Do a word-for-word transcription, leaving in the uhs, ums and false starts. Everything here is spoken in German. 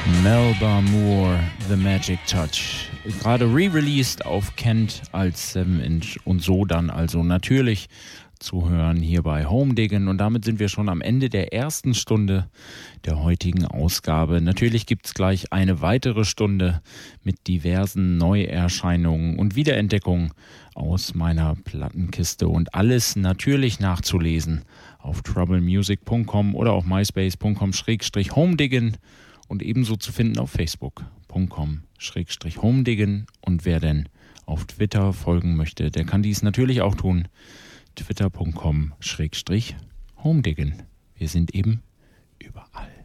Melba Moore, The Magic Touch. Gerade re-released auf Kent als seven inch und so dann also natürlich zu hören hier bei Home Diggin'. Und damit sind wir schon am Ende der ersten Stunde der heutigen Ausgabe. Natürlich gibt es gleich eine weitere Stunde mit diversen Neuerscheinungen und Wiederentdeckungen aus meiner Plattenkiste und alles natürlich nachzulesen auf troublemusic punkt com oder auf myspace punkt com schrägstrich homediggin und ebenso zu finden auf facebook punkt com schrägstrich homediggin. Und wer denn auf Twitter folgen möchte, der kann dies natürlich auch tun. twitter punkt com schrägstrich homediggin. Wir sind eben überall.